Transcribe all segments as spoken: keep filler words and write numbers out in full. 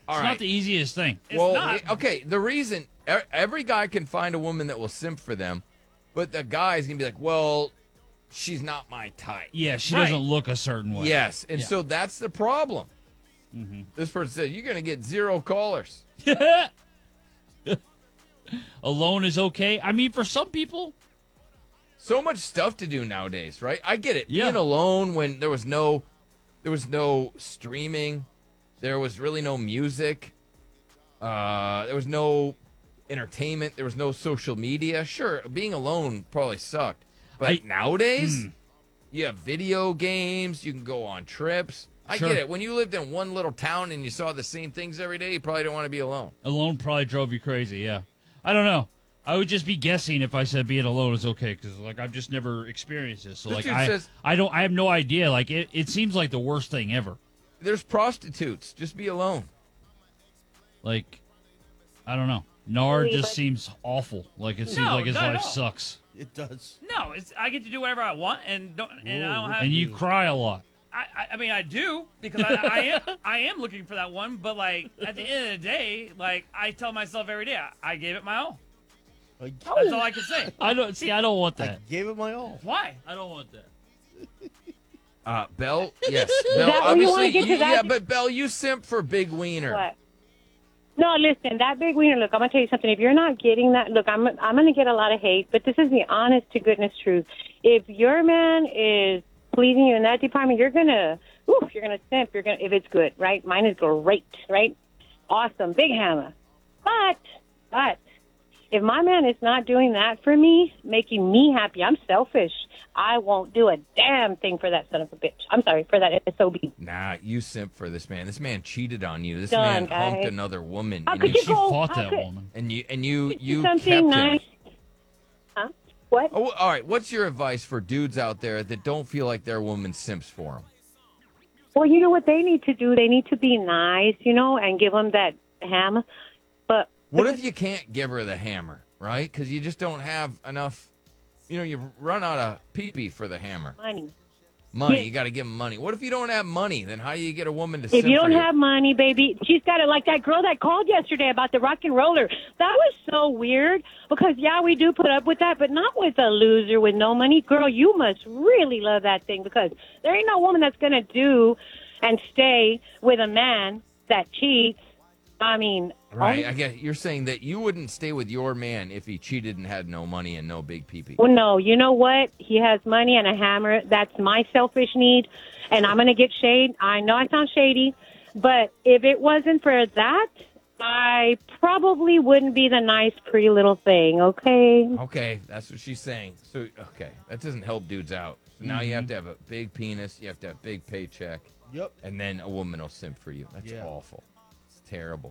All It's right. not the easiest thing. It's well, not. okay. The reason e- every guy can find a woman that will simp for them, but the guy's gonna be like, well, she's not my type. Yeah, she Right. doesn't look a certain way. Yes, and Yeah. so that's the problem. Mm-hmm. This person said you're gonna get zero callers. Alone is okay. I mean, for some people, So much stuff to do nowadays, right? I get it. Yeah. Being alone when there was no, there was no streaming, there was really no music, uh, there was no entertainment, there was no social media. Sure, being alone probably sucked, but I- nowadays Hmm. you have video games. You can go on trips. I Sure. get it. When you lived in one little town and you saw the same things every day, you probably don't want to be alone. alone probably drove you crazy. Yeah, I don't know. I would just be guessing if I said being alone is okay because like I've just never experienced this. So This like dude I, says- I don't, I have no idea. Like it, it seems like the worst thing ever. There's prostitutes. Just be alone. Like, I don't know. Nard Really, just but- seems awful. Like it seems No, like his not at life all. sucks, It does. No, it's I get to do whatever I want, and don't and I don't have. and you cry a lot. I, I, I mean, I do because I, I am I am looking for that one. But like at the end of the day, like I tell myself every day, I, I gave it my all. I, That's all I can say. I don't see. I don't want I that. gave it my all. Why? I don't want that. Uh, Belle, yes. Belle, that what you wanna obviously, get to you- that? yeah, but Belle, you simp for Big Wiener. What? No, listen, that big wiener, look, I'm going to tell you something. If you're not getting that, look, I'm I'm going to get a lot of hate, but this is the honest to goodness truth. If your man is pleasing you in that department, you're going to, oof, you're going to simp. You're going to, if it's good, right? Mine is great, right? Awesome, big hammer. But, but, if my man is not doing that for me, making me happy, I'm selfish. I won't do a damn thing for that son of a bitch. I'm sorry, for that S O B. Nah, you simp for this man. This man cheated on you. This Done, man humped guys. another woman. How and could you, you She go- fought how that could- woman. and you and you Do you something kept nice. him. Huh? What? Oh, all right. What's your advice for dudes out there that don't feel like their woman simps for them? Well, you know what they need to do? They need to be nice, you know, and give them that ham. But What if you can't give her the hammer, right? Because you just don't have enough. You know, you run out of pee-pee for the hammer. money. Money. Yeah. You got to give them money. What if you don't have money? Then how do you get a woman to If simp you for don't you? have money, baby, she's got it. Like that girl that called yesterday about the rock and roller. That was so weird because, yeah, we do put up with that, but not with a loser with no money. Girl, you must really love that thing because there ain't no woman that's going to do and stay with a man that cheats. I mean, Right. only- I guess you're saying that you wouldn't stay with your man if he cheated and had no money and no big pee-pee. Well, no, you know what? He has money and a hammer. That's my selfish need, and I'm going to get shade. I know I sound shady, but if it wasn't for that, I probably wouldn't be the nice, pretty little thing, okay? Okay, that's what she's saying. So, okay, that doesn't help dudes out. So now you have to have a big penis, you have to have a big paycheck, Yep. and then a woman will simp for you. That's Yeah. awful. It's terrible.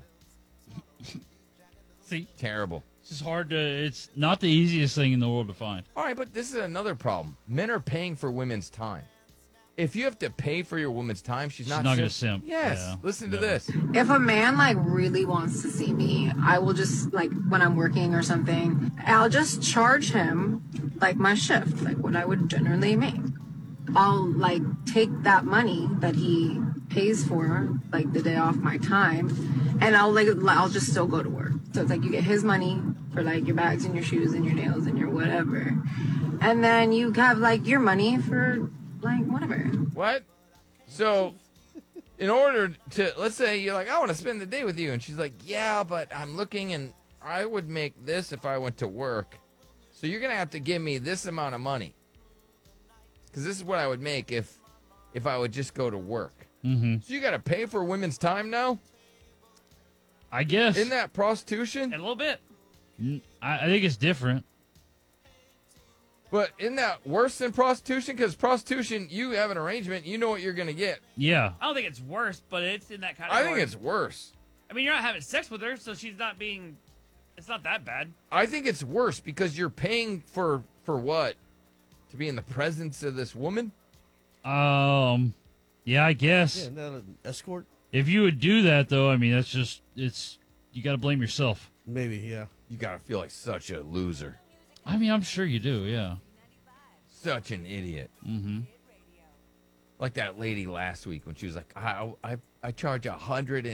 See, Terrible. it's just hard to. It's not the easiest thing in the world to find. All right, but this is another problem. Men are paying for women's time. If you have to pay for your woman's time, she's, She's not, not gonna simp. Yes. Yeah. Listen to Never. this. If a man like really wants to see me, I will just like when I'm working or something, I'll just charge him like my shift, like what I would generally make. I'll like take that money that he pays for, like the day off my time, and I'll like I'll just still go to work. So it's like you get his money for like your bags and your shoes and your nails and your whatever, and then you have like your money for like whatever. What? So, in order to, let's say you're like, I want to spend the day with you. And she's like, yeah, but I'm looking and I would make this if I went to work. So you're going to have to give me this amount of money. Because this is what I would make if if I would just go to work. Mm-hmm. So you got to pay for women's time now? I guess. Isn't that prostitution? A little bit. N- I, I think it's different. But isn't that worse than prostitution? Because prostitution, you have an arrangement. You know what you're going to get. Yeah. I don't think it's worse, but it's in that I category. think it's worse. I mean, you're not having sex with her, so she's not being. It's not that bad. I think it's worse because you're paying for for what? To be in the presence of this woman? Um. Yeah, I guess. Yeah, not an escort. If you would do that, though, I mean, that's just it's. You got to blame yourself. Maybe, yeah. You gotta feel like such a loser. I mean, I'm sure you do. Yeah. Such an idiot. Mm-hmm. Like that lady last week when she was like, I I, I charge a hundred